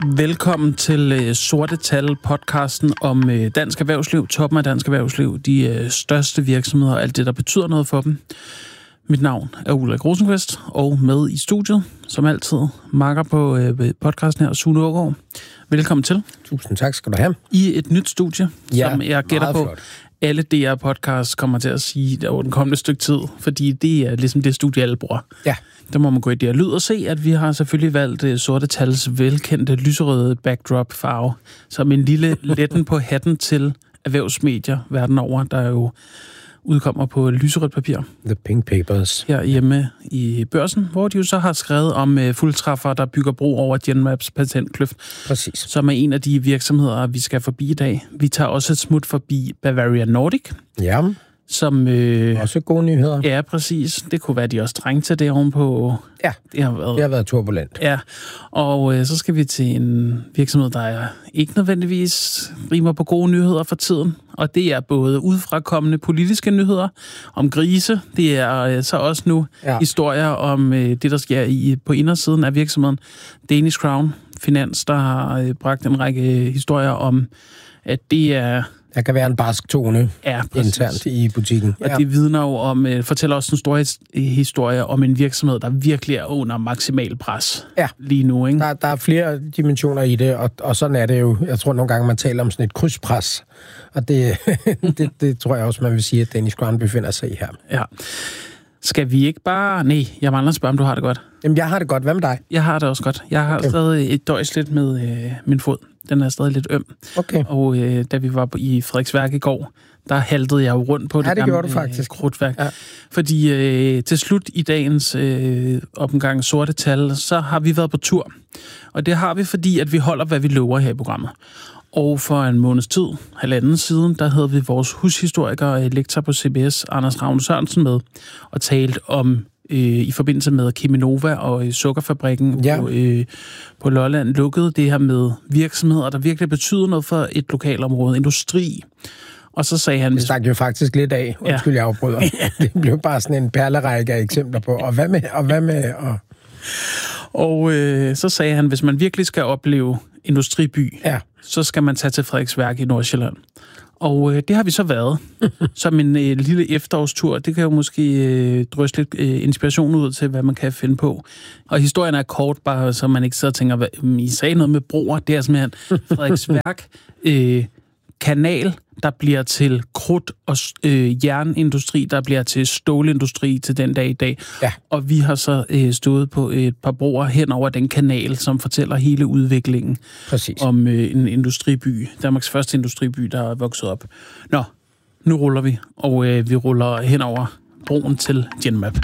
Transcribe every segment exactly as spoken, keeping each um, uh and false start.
Velkommen til uh, Sorte Tal, podcasten om uh, dansk erhvervsliv, toppen af dansk erhvervsliv, de uh, største virksomheder og alt det, der betyder noget for dem. Mit navn er Ulrik Rosenqvist, og med i studiet, som altid, makker på uh, podcasten her, Sune Aagaard. Velkommen til. Tusind tak skal du have. I et nyt studie, ja, som jeg gætter på, flot. Alle D R-podcasts kommer til at sige over den kommende stykke tid, fordi det er ligesom det studie, alle bruger. Ja. Der må man gå i D R Lyd og se, at vi har selvfølgelig valgt uh, Sorte Tals velkendte lyserøde backdrop-farve, som en lille letten på hatten til erhvervsmedier verden over, der jo udkommer på lyserødt papir. The Pink Papers. Her hjemme i Børsen, hvor de jo så har skrevet om uh, fuldtræffer, der bygger bro over Genmaps patentkløft. Præcis. Som er en af de virksomheder, vi skal forbi i dag. Vi tager også et smut forbi Bavarian Nordic. Ja. Som, øh, også gode nyheder. Ja, præcis. Det kunne være, de også trængte til det ovenpå. Ja, det har været, det har været turbulent. Ja, og øh, så skal vi til en virksomhed, der er ikke nødvendigvis rimer på gode nyheder for tiden. Og det er både udefrakommende politiske nyheder om grise. Det er øh, så også nu ja. historier om øh, det, der sker i, på indersiden af virksomheden. Danish Crown Finans, der har øh, bragt en række historier om, at det er... Der kan være en barsk tone ja, internt i butikken. Og ja. det vidner jo om, uh, fortæller også en stor historie om en virksomhed, der virkelig er under maksimal pres ja. lige nu. Ikke? Der, der er flere dimensioner i det, og, og sådan er det jo. Jeg tror nogle gange, man taler om sådan et krydspres, og det, det, det tror jeg også, man vil sige, at Danish Crown befinder sig i her. Ja. Skal vi ikke bare... Nej, jeg mangler at spørge, om du har det godt. Jamen, jeg har det godt. Hvad med dig? Jeg har det også godt. Jeg har okay. stadig et døjs lidt med øh, min fod. Den er stadig lidt øm. Okay. Og øh, da vi var på, i Frederiksværk i går, der haltede jeg jo rundt på ja, det, det gamle du faktisk. krudtværk. Ja. Fordi øh, til slut i dagens øh, opgang Sorte Tal, så har vi været på tur. Og det har vi, fordi at vi holder, hvad vi lover her i programmet. Og for en måneds tid, halvanden siden, der havde vi vores hushistoriker og lektor på C B S, Anders Ravn Sørensen, med og talt om øh, i forbindelse med Cheminova og øh, sukkerfabrikken ja. på, øh, på Lolland lukkede det her med virksomheder, der virkelig betyder noget for et lokalområde, industri. Og så sagde han... Det stak jo faktisk lidt af, undskyld, ja. jeg afbryder. Det blev bare sådan en perlerække af eksempler på, og hvad med, og hvad med, og... Og øh, så sagde han, hvis man virkelig skal opleve industriby, ja. så skal man tage til Frederiksværk i Nordsjælland. Og øh, det har vi så været, som en øh, lille efterårstur. Det kan jo måske øh, drysse lidt øh, inspiration ud til, hvad man kan finde på. Og historien er kort, bare så man ikke sidder og tænker, hvad, I sagde noget med broer. Det er simpelthen Frederiksværk øh, kanal, der bliver til krudt og øh, jernindustri, der bliver til stålindustri til den dag i dag. Ja. Og vi har så øh, stået på et par broer hen over den kanal, som fortæller hele udviklingen Præcis. om øh, en industriby. Danmarks første industriby, der er vokset op. Nå, nu ruller vi, og øh, vi ruller hen over broen til Genmap.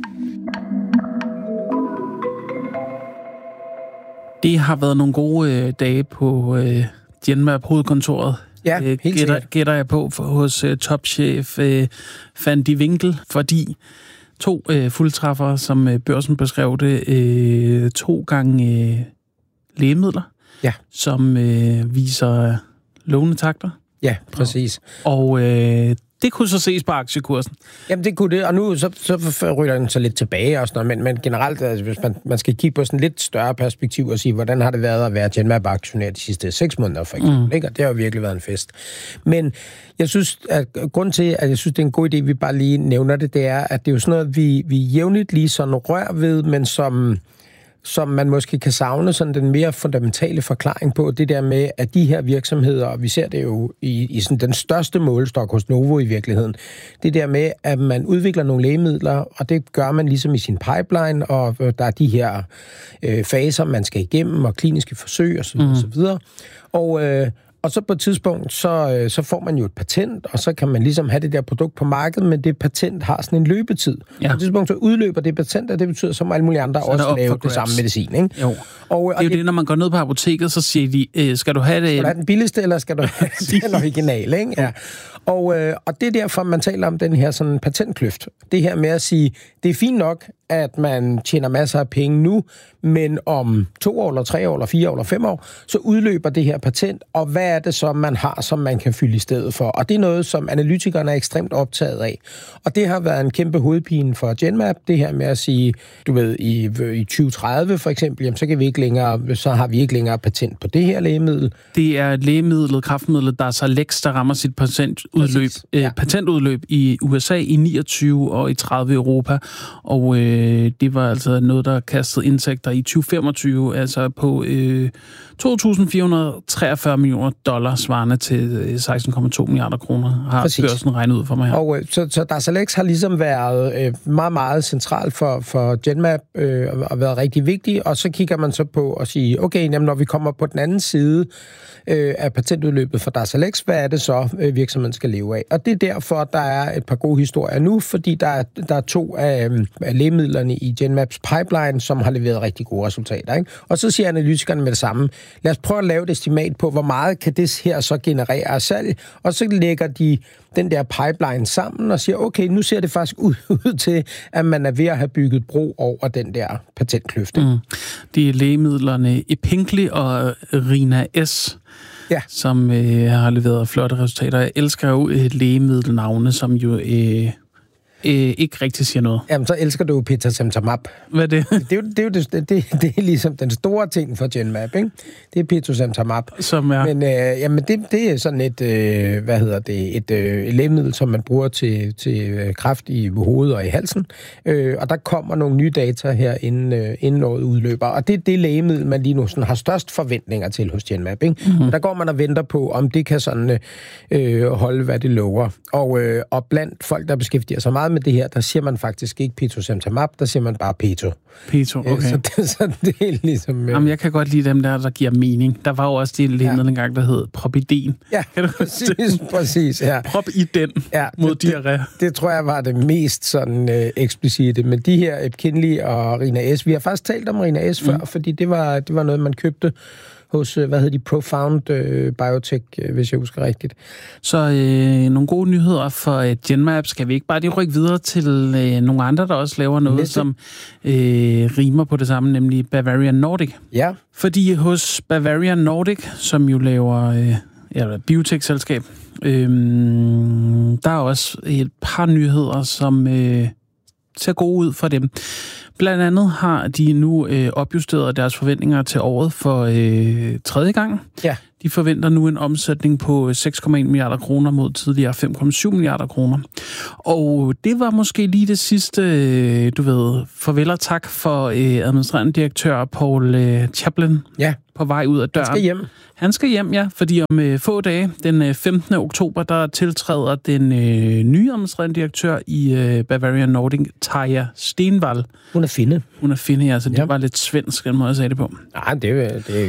Det har været nogle gode øh, dage på øh, Genmap hovedkontoret. Ja, helt gætter, gætter jeg på for, hos uh, topchef uh, Van de Winkel, fordi to uh, fuldtræffere, som uh, Børsen beskrev det, uh, to gange uh, lægemidler, ja. som uh, viser uh, lovende takter. Ja, præcis. Og uh, det kunne så ses på aktiekursen. Jamen, det kunne det, og nu så, så ryger den så lidt tilbage og sådan noget, men, men generelt, altså, hvis man, man skal kigge på sådan lidt større perspektiv og sige, hvordan har det været at være Genmap-aktionær de sidste seks måneder, for eksempel, mm. ikke? Og det har jo virkelig været en fest. Men jeg synes, at grunden til, at jeg synes, det er en god idé, vi bare lige nævner det, det er, at det er jo sådan noget, vi, vi jævnligt lige sådan rør ved, men som... som man måske kan savne sådan den mere fundamentale forklaring på, det der med, at de her virksomheder, og vi ser det jo i, i sådan den største målestok hos Novo i virkeligheden, det der med, at man udvikler nogle lægemidler, og det gør man ligesom i sin pipeline, og der er de her øh, faser, man skal igennem, og kliniske forsøg osv. Mm. osv. Og, øh, og så på et tidspunkt, så, så får man jo et patent, og så kan man ligesom have det der produkt på markedet, men det patent har sådan en løbetid. Ja. På et tidspunkt, så udløber det patent, og det betyder, som alle mulige andre så også lave det samme medicin. Ikke? Jo. Og, og det er jo det, det, når man går ned på apoteket, så siger de, øh, skal du have det... Skal du have den billigste, eller skal du have den original? Ikke? Ja. Og, øh, og det er derfor, man taler om den her sådan patentkløft. Det her med at sige, det er fint nok, at man tjener masser af penge nu, men om to år, eller tre år, eller fire år, eller fem år, så udløber det her patent, og hvad er det så, man har, som man kan fylde i stedet for? Og det er noget, som analytikerne er ekstremt optaget af. Og det har været en kæmpe hovedpine for Genmab, det her med at sige, du ved, i, i tyve tredive for eksempel, jamen, så, kan vi ikke længere, så har vi ikke længere patent på det her lægemiddel. Det er lægemidlet, kræftmidlet, der er så længst, der rammer sit patentudløb, ja. øh, patentudløb i U S A i niogtyve og i tredive i Europa, og øh, det var altså noget, der kastede indtægter i tyve femogtyve, altså på øh, to tusind fire hundrede og treogfyrre millioner dollar, svarende til seksten komma to milliarder kroner, har Præcis. Børsen regnet ud for mig her. Og øh, så, så Darzalex har ligesom været øh, meget, meget centralt for, for Genmab, øh, og været rigtig vigtig, og så kigger man så på og siger, okay, jamen, når vi kommer på den anden side øh, af patentudløbet for Darzalex, hvad er det så, øh, virksomheden skal leve af? Og det er derfor, der er et par gode historier nu, fordi der er, der er to af, af lægemidlerne i Genmabs pipeline, som har leveret rigtig gode resultater. Ikke? Og så siger analytikerne med det samme, lad os prøve at lave et estimat på, hvor meget kan det her så generere af salg, og så lægger de den der pipeline sammen og siger, okay, nu ser det faktisk ud, ud til, at man er ved at have bygget bro over den der patentkløfte. Mm. Det er lægemidlerne Epinkly og Rina S., ja. som øh, har leveret flotte resultater. Jeg elsker jo et lægemiddelnavne, som jo øh, øh, ikke rigtig siger noget. Jamen, så elsker du petosemtamab. Hvad er det? Det er jo, det er jo det, det, det er ligesom den store ting for Genmab, ikke? Det er petosemtamab. Som er? Men øh, jamen, det, det er sådan et, øh, hvad hedder det, et øh, lægemiddel, som man bruger til, til kræft i hovedet og i halsen. Øh, og der kommer nogle nye data her, inden, øh, inden året udløber. Og det er det lægemiddel, man lige nu sådan har størst forventninger til hos Genmab, ikke? Mm-hmm. Og der går man og venter på, om det kan sådan øh, holde, hvad det lover. Og, øh, og blandt folk, der beskæftiger sig meget med det her, der siger man faktisk ikke petosemtamab, der siger man bare peto. Peto, okay. Så det, så det er ligesom... Øh... Jamen, jeg kan godt lide dem der, der giver mening. Der var jo også det lægemiddel ja. engang, der hed Propiden. Ja, kan du præcis, præcis, ja. Prop i den ja, mod det, diarré. Det, det tror jeg var det mest sådan øh, eksplicite. Men de her Epkinly og Rina S, vi har faktisk talt om Rina S før, mm. fordi det var, det var noget, man købte hos, hvad hedder de, Profound øh, Biotech, øh, hvis jeg husker rigtigt. Så øh, nogle gode nyheder for øh, Genmab. Skal vi ikke bare lige rykke videre til øh, nogle andre, der også laver noget, Næste. som øh, rimer på det samme, nemlig Bavarian Nordic? Ja. Fordi hos Bavarian Nordic, som jo laver øh, ja, biotech-selskab, øh, der er også et par nyheder, som øh, ser gode ud for dem. Blandt andet har de nu øh, opjusteret deres forventninger til året for øh, tredje gang. Ja. De forventer nu en omsætning på seks komma en milliarder kroner mod tidligere fem komma syv milliarder kroner. Og det var måske lige det sidste, øh, du ved, farvel og tak for øh, administrerende direktør Paul øh, Chaplin. Ja. På vej ud af døren. Han skal hjem. Han skal hjem, ja, fordi om øh, få dage, den øh, femtende oktober, der tiltræder den øh, nye administrerende direktør i øh, Bavarian Nordic, Tarja Stenvall. Hun er finne. Hun er finne, ja, så det ja. var lidt svensk, den måde jeg sagde det på. Nej, det er... Det er...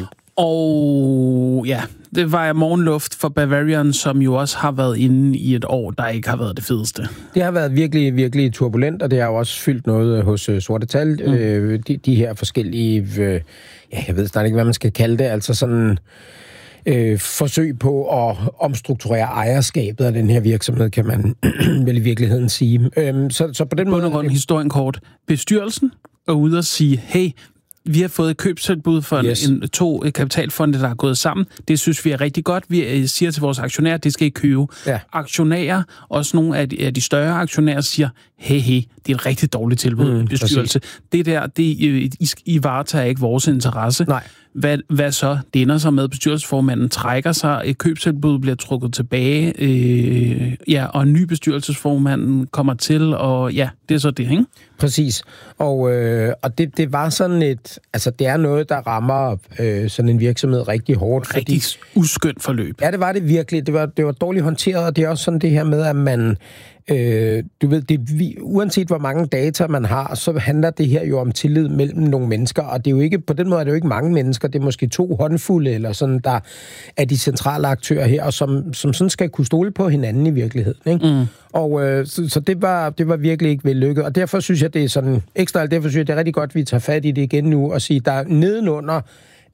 Og ja, det var morgenluft for Bavarian, som jo også har været inde i et år, der ikke har været det fedeste. Det har været virkelig, virkelig turbulent, og det har jo også fyldt noget hos uh, Sorte Tal. Mm. Øh, de, de her forskellige, øh, ja, jeg ved snart ikke, hvad man skal kalde det, altså sådan øh, forsøg på at omstrukturere ejerskabet af den her virksomhed, kan man vel i virkeligheden sige. Øh, så, så på den måde... På historien kort. Bestyrelsen er ude og sige, hey, vi har fået et købstilbud for yes. en, to kapitalfonde, der er gået sammen. Det synes vi er rigtig godt. Vi siger til vores aktionærer, at det skal I købe. Ja. Aktionærer, også nogle af de, af de større aktionærer, siger, hey, hey, det er et rigtig dårligt tilbud, mm, bestyrelse. Præcis. Det der, det, I, I varetager ikke vores interesse. Nej. Hvad, hvad så? Det ender så med, at bestyrelsesformanden trækker sig, et købstilbud bliver trukket tilbage, øh, ja, og en ny bestyrelsesformand kommer til, og ja, det er så det, ikke? Præcis. Og, øh, og det, det var sådan et, altså det er noget, der rammer øh, sådan en virksomhed rigtig hårdt. Rigtig fordi, uskønt forløb. Ja, det var det virkelig. Det var, det var dårligt håndteret, og det er også sådan det her med, at man... Øh, du ved, det, vi, uanset hvor mange data man har, så handler det her jo om tillid mellem nogle mennesker, og det er jo ikke, på den måde er det jo ikke mange mennesker, det er måske to håndfulde, eller sådan, der er de centrale aktører her, og som, som sådan skal kunne stole på hinanden i virkeligheden, ikke? Mm. Og øh, så, så det var, det var virkelig ikke vellykket, og derfor synes jeg, det er sådan ekstra, derfor synes jeg, det er rigtig godt, at vi tager fat i det igen nu, og sige, der nedenunder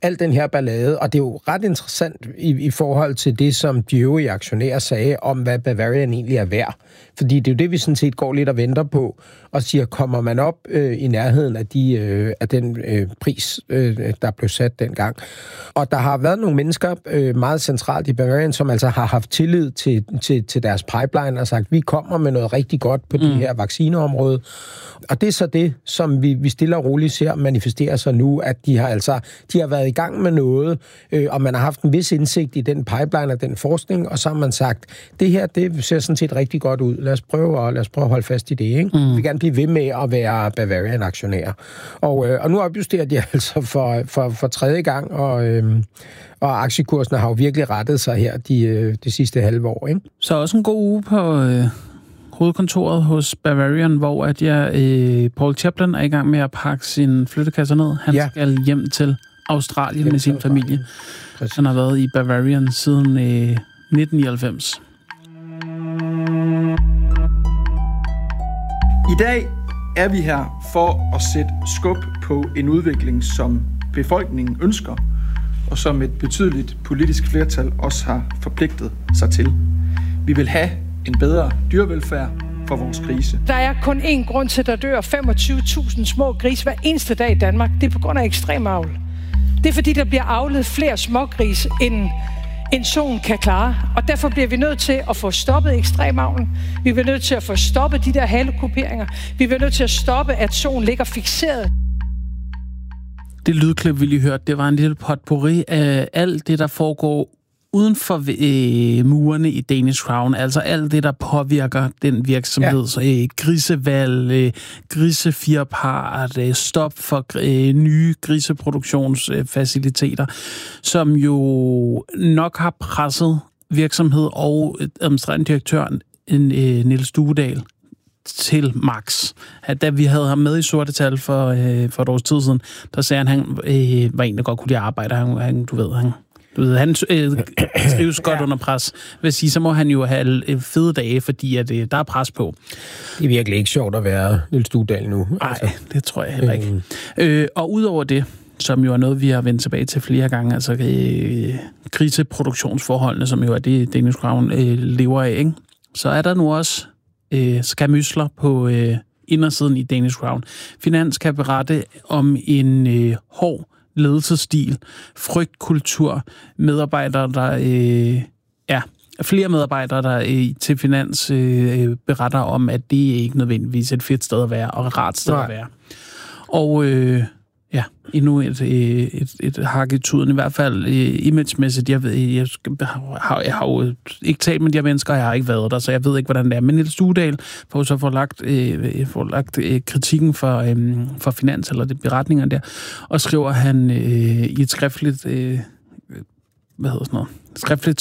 al den her ballade, og det er jo ret interessant i, i forhold til det, som de øvrige aktionærer sagde om, hvad Bavarian egentlig er værd. Fordi det er jo det, vi sådan set går lidt og venter på, og siger, kommer man op øh, i nærheden af, de, øh, af den øh, pris, øh, der blev sat dengang. Og der har været nogle mennesker øh, meget centralt i Bavarian, som altså har haft tillid til, til, til deres pipeline og sagt, vi kommer med noget rigtig godt på mm. det her vaccineområde. Og det er så det, som vi, vi stille og roligt ser manifestere sig nu, at de har altså de har været i gang med noget, øh, og man har haft en vis indsigt i den pipeline og den forskning, og så har man sagt, det her, det ser sådan set rigtig godt ud. Lad os prøve, og lad os prøve at holde fast i det, ikke? Mm. Vi vil gerne blive ved med at være Bavarian-aktionærer. Og, øh, og nu opjusterer de altså for, for, for tredje gang, og, øh, og aktiekursen har jo virkelig rettet sig her de, de sidste halve år, ikke? Så også en god uge på øh, hovedkontoret hos Bavarian, hvor at jeg, øh, Paul Chaplin er i gang med at pakke sin flyttekasser ned. Han ja. skal hjem til Australien hjem med sin familie. Præcis. Han har været i Bavarian siden øh, nitten nioghalvfems. I dag er vi her for at sætte skub på en udvikling, som befolkningen ønsker, og som et betydeligt politisk flertal også har forpligtet sig til. Vi vil have en bedre dyrevelfærd for vores grise. Der er kun én grund til, at der dør femogtyve tusind små grise hver eneste dag i Danmark. Det er på grund af ekstrem avl. Det er fordi, der bliver avlet flere smågrise, end en soen kan klare. Og derfor bliver vi nødt til at få stoppet ekstremavlen. Vi bliver nødt til at få stoppet de der halekuperinger. Vi bliver nødt til at stoppe, at soen ligger fikseret. Det lydklip, vi lige hørte, det var en lille potpourri af alt det, der foregår uden for øh, murene i Danish Crown, altså alt det, der påvirker den virksomhed, ja. så øh, grisevalg, øh, grisefirpart, øh, stop for øh, nye griseproduktionsfaciliteter, øh, som jo nok har presset virksomhed og administrerende direktøren øh, Niels Duedal til max. At da vi havde ham med i Sorte Tal for, øh, for et års tid siden, der sagde han, han øh, var en, der godt kunne lide at arbejde. Han, han, du ved, han Du ved, han øh, trives godt ja. under pres. Vil sige, så må han jo have fede dage, fordi at, øh, der er pres på. Det er virkelig ikke sjovt at være Niels Duedal nu. Nej, altså. Det tror jeg heller ikke. Mm. Øh, og udover det, som jo er noget, vi har vendt tilbage til flere gange, altså øh, kriseproduktionsforholdene, som jo er det, Danish Crown øh, lever af, ikke? Så er der nu også øh, skamysler på øh, indersiden i Danish Crown. Finans kan berette om en øh, hård ledelsesstil, frygtkultur, medarbejdere, der øh, ja, flere medarbejdere, der øh, til Finans øh, beretter om, at det ikke nødvendigvis er et fedt sted at være, og et rart sted Nej. at være. Og øh, ja, endnu et, et, et, et hak i tuden, i hvert fald øh, imagemæssigt. Jeg, ved, jeg, har, jeg har jo ikke talt med de her mennesker, jeg har ikke været der, så jeg ved ikke, hvordan det er. Men Niels Duedal får så forlagt, øh, forlagt øh, kritikken for, øh, for Finans, eller de beretninger der, og skriver han øh, i et skriftligt, øh, hvad hedder sådan noget, skriftligt